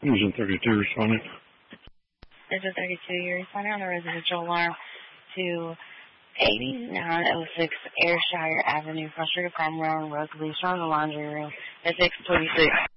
Engine 32 responding. Engine 32, you're responding on the residential alarm to 8906 Ayrshire Avenue, Frustrated Farm Road, Rosalie, on the laundry room at 626.